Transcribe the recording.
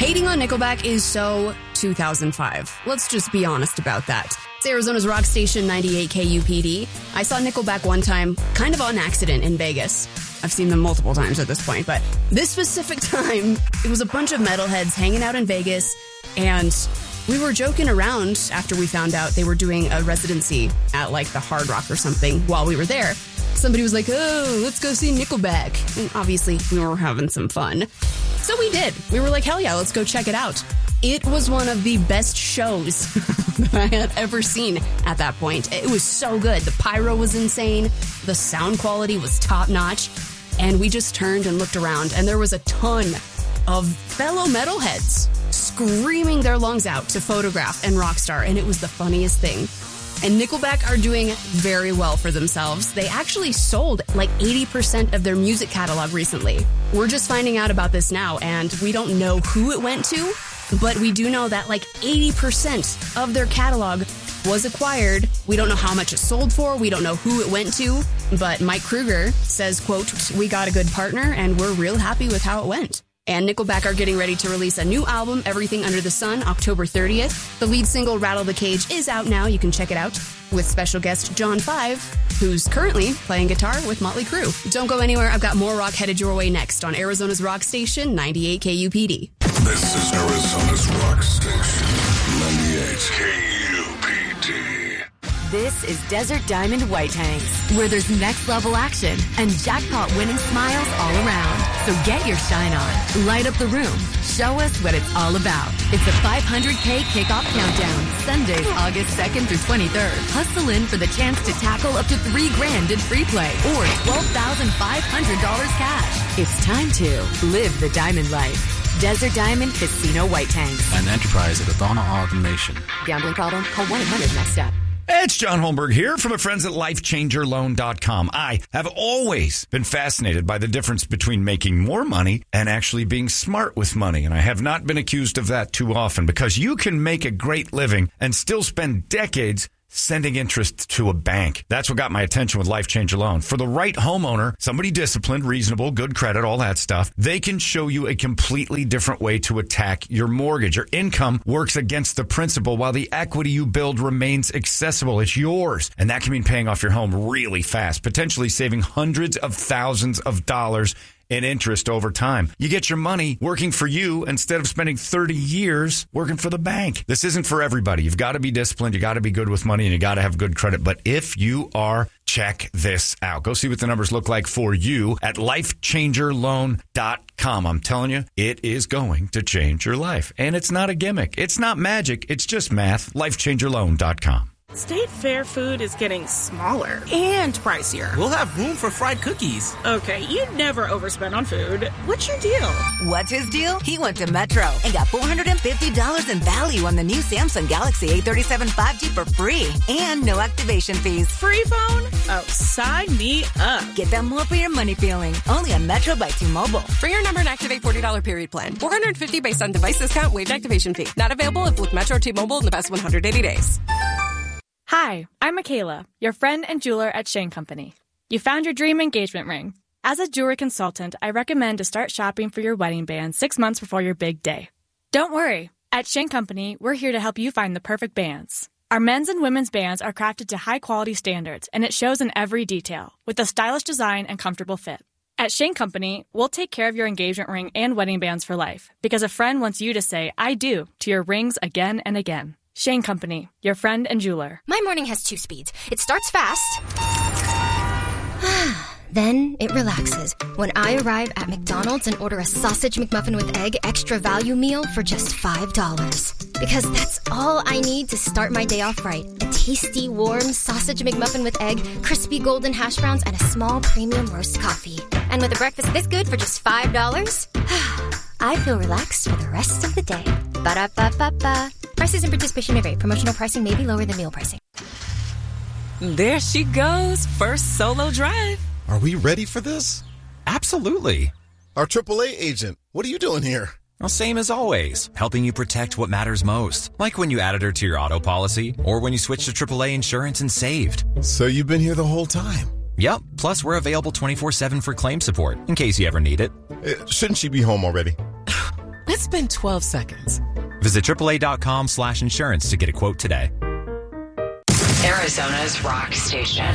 Hating on Nickelback is so 2005. Let's just be honest about that. It's Arizona's rock station 98 KUPD. I saw Nickelback one time, kind of on accident in Vegas. I've seen them multiple times at this point, but this specific time, it was a bunch of metalheads hanging out in Vegas, and we were joking around after we found out they were doing a residency at like the Hard Rock or something while we were there. Somebody was like, oh, let's go see Nickelback. And obviously, we were having some fun. So we did. We were like, hell yeah, let's go check it out. It was one of the best shows that I had ever seen at that point. It was so good. The pyro was insane. The sound quality was top notch. And we just turned and looked around, and there was a ton of fellow metalheads screaming their lungs out to Photograph and Rockstar, and it was the funniest thing. And Nickelback are doing very well for themselves. They actually sold like 80% of their music catalog recently. We're just finding out about this now, and we don't know who it went to, but we do know that like 80% of their catalog was acquired. We don't know how much it sold for. We don't know who it went to, but Mike Kruger says, quote, we got a good partner and we're real happy with how it went. And Nickelback are getting ready to release a new album, Everything Under the Sun, October 30th. The lead single, Rattle the Cage, is out now. You can check it out with special guest John Five, who's currently playing guitar with Motley Crue. Don't go anywhere. I've got more rock headed your way next on Arizona's rock station, 98 KUPD. This is Arizona's rock station, 98 KUPD. This is Desert Diamond White Tanks, where there's next level action and jackpot winning smiles all around. So get your shine on, light up the room, show us what it's all about. It's a 500K kickoff countdown, Sundays, August 2nd through 23rd. Hustle in for the chance to tackle up to $3,000 in free play or $12,500 cash. It's time to live the diamond life. Desert Diamond Casino White Tanks. An enterprise of the Donna Ogden Nation. Gambling problem? Call 1-800-NEXT-STEP. It's John Holmberg here from the friends at LifeChangerLoan.com. I have always been fascinated by the difference between making more money and actually being smart with money. And I have not been accused of that too often because you can make a great living and still spend decades sending interest to a bank. That's what got my attention with Life Changer Loan. For the right homeowner, somebody disciplined, reasonable, good credit, all that stuff, they can show you a completely different way to attack your mortgage. Your income works against the principal while the equity you build remains accessible. It's yours. And that can mean paying off your home really fast, potentially saving hundreds of thousands of dollars in interest over time. You get your money working for you instead of spending 30 years working for the bank. This isn't for everybody. You've got to be disciplined. You got to be good with money and you got to have good credit. But if you are, check this out. Go see what the numbers look like for you at LifeChangerLoan.com. I'm telling you, it is going to change your life. And it's not a gimmick. It's not magic. It's just math. LifeChangerLoan.com. State Fair food is getting smaller and pricier. We'll have room for fried cookies. Okay, you never overspend on food. What's your deal? What's his deal? He went to Metro and got $450 in value on the new Samsung Galaxy A37 5G for free and no activation fees. Free phone? Oh, sign me up. Get that more for your money feeling. Only on Metro by T-Mobile. Bring your number and activate $40 period plan. $450 based on device discount, waived activation fee. Not available if with Metro T-Mobile in the past 180 days. Hi, I'm Michaela, your friend and jeweler at Shane Company. You found your dream engagement ring. As a jewelry consultant, I recommend to start shopping for your wedding band 6 months before your big day. Don't worry. At Shane Company, we're here to help you find the perfect bands. Our men's and women's bands are crafted to high-quality standards, and it shows in every detail, with a stylish design and comfortable fit. At Shane Company, we'll take care of your engagement ring and wedding bands for life, because a friend wants you to say, I do, to your rings again and again. Shane Company, your friend and jeweler. My morning has 2 speeds. It starts fast, then it relaxes when I arrive at McDonald's and order a sausage McMuffin with egg extra value meal for just $5. Because that's all I need to start my day off right. A tasty, warm sausage McMuffin with egg, crispy golden hash browns, and a small premium roast coffee. And with a breakfast this good for just $5, I feel relaxed for the rest of the day. Ba-da-ba-ba-ba. Prices and participation may vary. Promotional pricing may be lower than meal pricing. There she goes. First solo drive. Are we ready for this? Absolutely. Our AAA agent, what are you doing here? Well, same as always, helping you protect what matters most. Like when you added her to your auto policy, or when you switched to AAA insurance and saved. So you've been here the whole time? Yep. Plus, we're available 24/7 for claim support, in case you ever need it. Shouldn't she be home already? Let's spend 12 seconds. Visit AAA.com/insurance to get a quote today. Arizona's rock station.